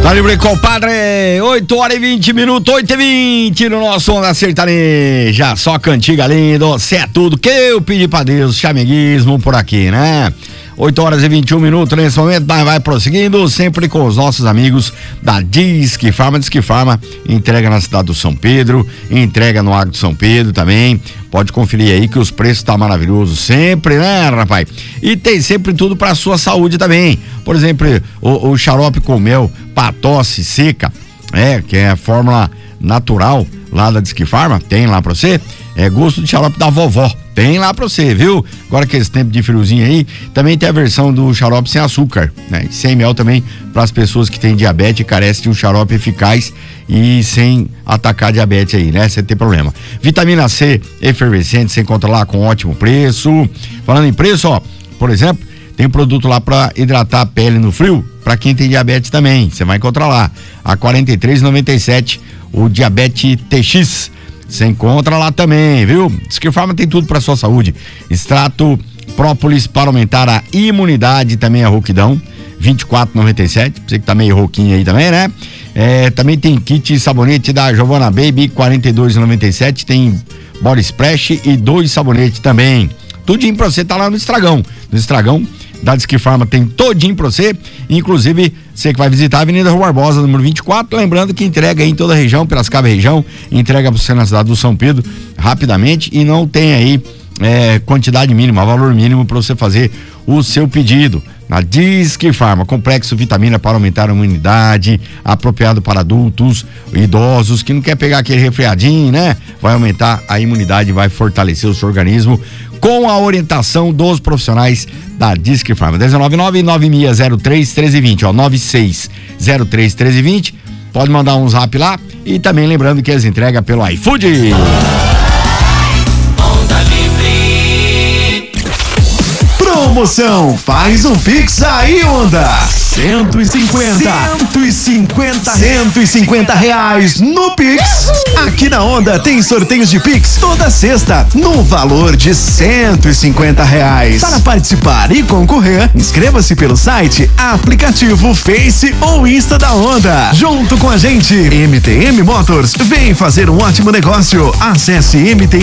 Tá livre, compadre. 8h20, 8h20 no nosso Onda Sertaneja. Só cantiga lindo, cê é tudo que eu pedi pra Deus. Chameguismo por aqui, né? 8h21 nesse momento, mas vai prosseguindo, sempre com os nossos amigos da Disque Farma. Disque Farma entrega na cidade do São Pedro, entrega no Agro de São Pedro também. Pode conferir aí que os preços tá maravilhosos sempre, né, rapaz? E tem sempre tudo pra sua saúde também. Por exemplo, o xarope com mel pra tosse seca, que é a fórmula natural lá da Disque Farma, tem lá pra você. É gosto de xarope da vovó, tem lá pra você, viu? Agora que esse tempo de friozinho aí, também tem a versão do xarope sem açúcar, né? Sem mel também, para as pessoas que têm diabetes e carecem de um xarope eficaz e sem atacar diabetes aí, né? Sem ter problema. Vitamina C efervescente, você encontra lá com ótimo preço. Falando em preço, ó, por exemplo, tem produto lá para hidratar a pele no frio, para quem tem diabetes também, você vai encontrar lá, a R$ 43,97, o Diabetes TX. Você encontra lá também, viu? Disque Farma tem tudo para sua saúde. Extrato própolis para aumentar a imunidade, também a rouquidão, R$ 24,97. Você que tá meio rouquinho aí também, né? Também tem kit sabonete da Giovanna Baby, R$ 42,97. Tem body splash e 2 sabonetes também. Tudinho pra você, tá lá no Estragão. No Estragão da Disque Farma tem todinho pra você, inclusive você que vai visitar a Avenida Rua Barbosa, número 24, lembrando que entrega aí em toda a região, Piracicaba região, entrega pra você na cidade do São Pedro rapidamente e não tem aí quantidade mínima, valor mínimo para você fazer o seu pedido. Na Disque Farma, complexo vitamina para aumentar a imunidade, apropriado para adultos, idosos, que não quer pegar aquele resfriadinho, né? Vai aumentar a imunidade, vai fortalecer o seu organismo com a orientação dos profissionais da Disque Farma. 199-9603-1320, ó, 9603-1320. Pode mandar um zap lá e também lembrando que eles entregam pelo iFood. Promoção, faz um Pix aí, Onda. 150 reais no Pix. Aqui na Onda tem sorteios de Pix toda sexta no valor de 150 reais. Para participar e concorrer, inscreva-se pelo site, aplicativo, Face ou Insta da Onda. Junto com a gente, MTM Motors, vem fazer um ótimo negócio. Acesse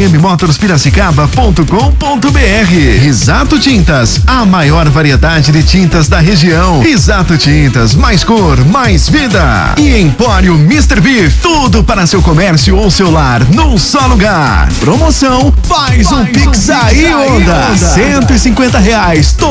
mtmmotorspiracicaba.com.br. Risato Tintas, a maior variedade de tintas da região. Risato Tintas, mais cor, mais vida. E Empório Mr. Beef, tudo para seu comércio ou seu lar num só lugar. Promoção, faz um Pix aí, Onda. 150 reais.